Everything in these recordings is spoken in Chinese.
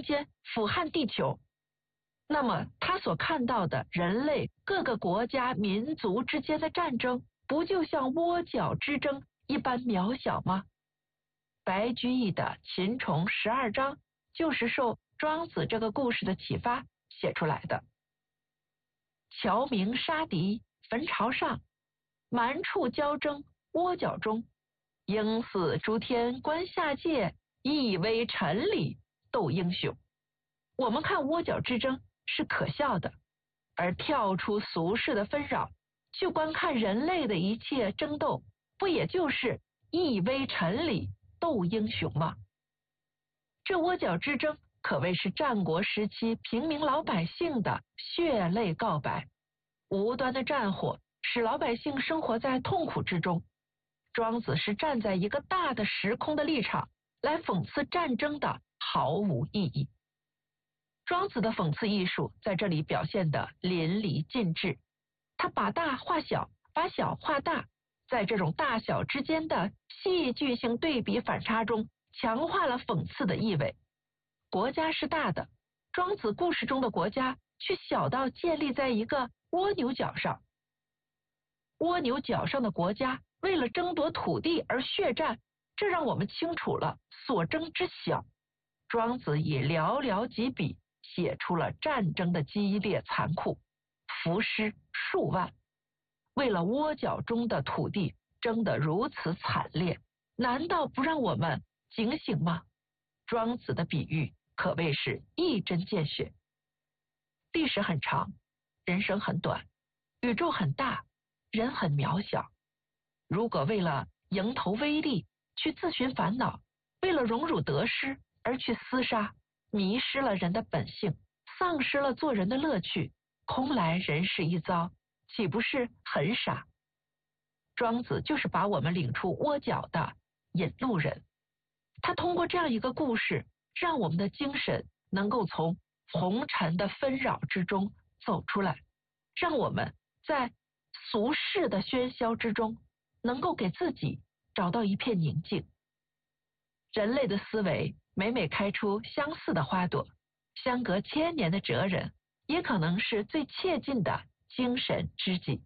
间俯瞰地球，那么他所看到的人类各个国家民族之间的战争，不就像窝角之争一般渺小吗？白居易的《秦琼12章》就是受庄子这个故事的启发写出来的。桥鸣杀敌坟朝上，蛮处交争窝角中。应似诸天观下界，亦为臣里斗英雄。我们看窝角之争是可笑的，而跳出俗世的纷扰，去观看人类的一切争斗，不也就是亦为臣里斗英雄吗？这窝角之争可谓是战国时期平民老百姓的血泪告白，无端的战火使老百姓生活在痛苦之中。庄子是站在一个大的时空的立场来讽刺战争的毫无意义。庄子的讽刺艺术在这里表现得淋漓尽致，他把大画小，把小画大，在这种大小之间的戏剧性对比反差中，强化了讽刺的意味。国家是大的，庄子故事中的国家却小到建立在一个蜗牛角上。蜗牛角上的国家为了争夺土地而血战，这让我们清楚了所争之小。庄子以寥寥几笔写出了战争的激烈残酷，浮尸数万，为了窝角中的土地争得如此惨烈，难道不让我们警醒吗？庄子的比喻可谓是一针见血。历史很长，人生很短，宇宙很大，人很渺小。如果为了蝇头微利去自寻烦恼，为了荣辱得失而去厮杀，迷失了人的本性，丧失了做人的乐趣，空来人世一遭，岂不是很傻？庄子就是把我们领出窝角的引路人，他通过这样一个故事，让我们的精神能够从红尘的纷扰之中走出来，让我们在俗世的喧嚣之中能够给自己找到一片宁静。人类的思维每每开出相似的花朵，相隔千年的哲人也可能是最切近的精神知己。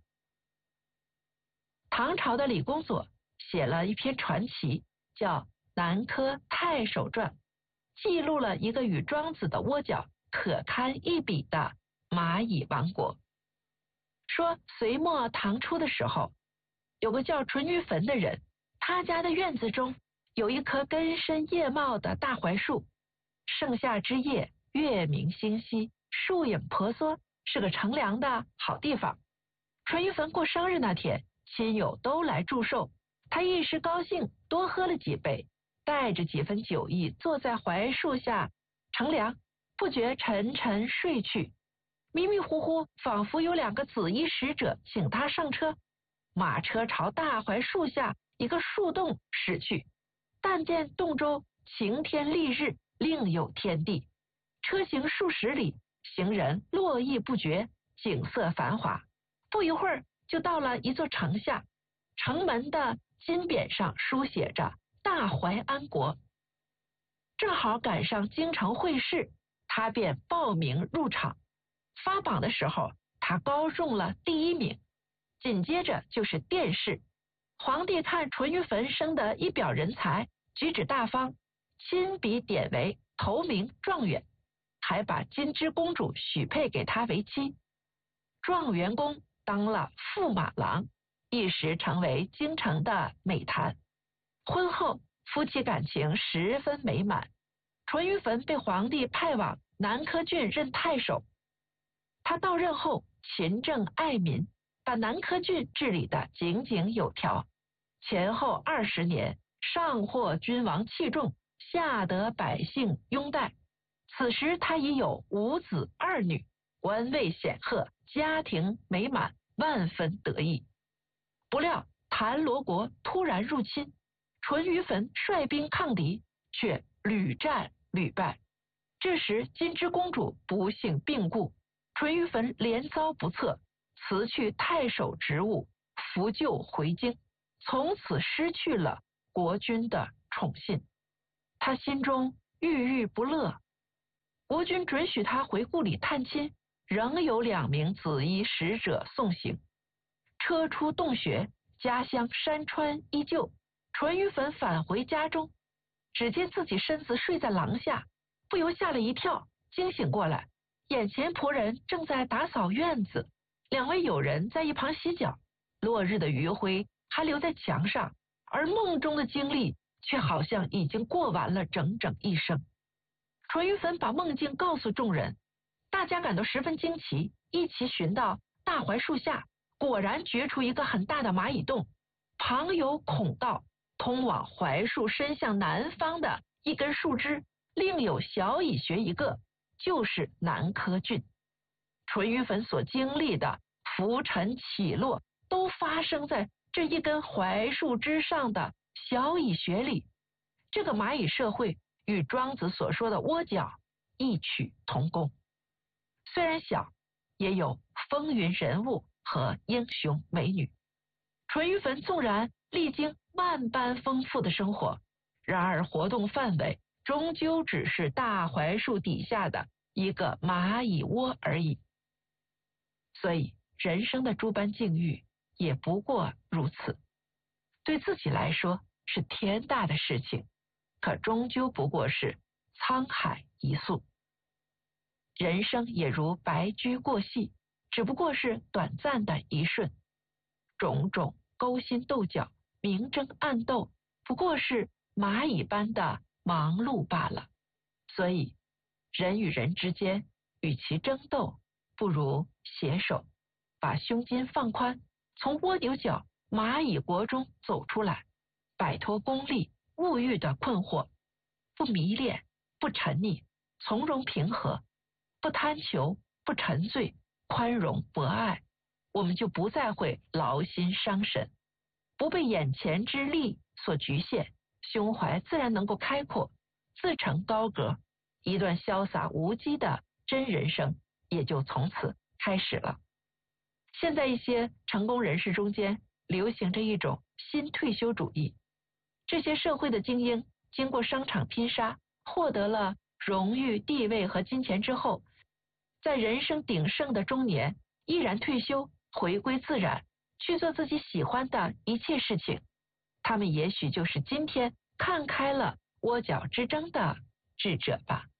唐朝的李公佐写了一篇传奇，叫《南柯太守传》，记录了一个与庄子的窝角可堪一比的蚂蚁王国。说隋末唐初的时候，有个叫淳于棼的人，他家的院子中有一棵根深叶茂的大槐树，盛夏之夜，月明星稀，树影婆娑，是个乘凉的好地方。淳于棼过生日那天，亲友都来祝寿，他一时高兴，多喝了几杯，带着几分酒意，坐在槐树下乘凉，不觉沉沉睡去。迷迷糊糊，仿佛有两个紫衣使者请他上车，马车朝大槐树下一个树洞驶去。但见洞中晴天丽日，另有天地，车行数十里，行人络绎不绝，景色繁华。不一会儿就到了一座城下，城门的金匾上书写着大槐安国。正好赶上京城会试，他便报名入场。发榜的时候，他高中了第1名，紧接着就是殿试。皇帝看淳于棼生得一表人才，举止大方，亲笔点为头名状元，还把金枝公主许配给他为妻。状元公当了驸马郎，一时成为京城的美谈。婚后夫妻感情十分美满，淳于棼被皇帝派往南柯郡任太守。他到任后勤政爱民，把南柯郡治理得井井有条，前后20年，上获君王器重，下得百姓拥戴。此时他已有5子2女，官位显赫，家庭美满，万分得意。不料谭罗国突然入侵，淳于棼率兵抗敌，却屡战屡败。这时金枝公主不幸病故，淳于棼连遭不测，辞去太守职务，扶柩回京，从此失去了国君的宠信。他心中郁郁不乐， 国君准许他回故里探亲，仍有2名紫衣使者送行。车出洞穴，家乡山川依旧。淳于汾返回家中，只见自己身子睡在廊下，不由吓了一跳，惊醒过来，眼前仆人正在打扫院子，2位友人在一旁洗脚，落日的余晖还留在墙上，而梦中的经历却好像已经过完了整整一生。淳于汾把梦境告诉众人，大家感到十分惊奇，一起寻到大槐树下，果然掘出一个很大的蚂蚁洞，旁有孔道，通往槐树伸向南方的一根树枝，另有小蚁穴一个，就是南柯郡。淳于汾所经历的浮沉起落，都发生在这一根槐树枝上的小蚁穴里。这个蚂蚁社会与庄子所说的窝角异曲同工，虽然小，也有风云人物和英雄美女。淳于汾纵然历经万般丰富的生活，然而活动范围终究只是大槐树底下的一个蚂蚁窝而已。所以人生的诸般境遇也不过如此，对自己来说是天大的事情，可终究不过是沧海一粟。人生也如白驹过隙，只不过是短暂的一瞬，种种勾心斗角、明争暗斗，不过是蚂蚁般的忙碌罢了。所以人与人之间，与其争斗，不如携手，把胸襟放宽，从蜗牛角蚂蚁国中走出来，摆脱功利物欲的困惑，不迷恋，不沉溺，从容平和，不贪求，不沉醉，宽容博爱，我们就不再会劳心伤神，不被眼前之利所局限，胸怀自然能够开阔，自成高阁，一段潇洒无羁的真人生也就从此开始了。现在一些成功人士中间流行着一种新退休主义，这些社会的精英经过商场拼杀，获得了荣誉、地位和金钱之后，在人生鼎盛的中年依然退休，回归自然，去做自己喜欢的一切事情。他们也许就是今天看开了窝角之争的智者吧。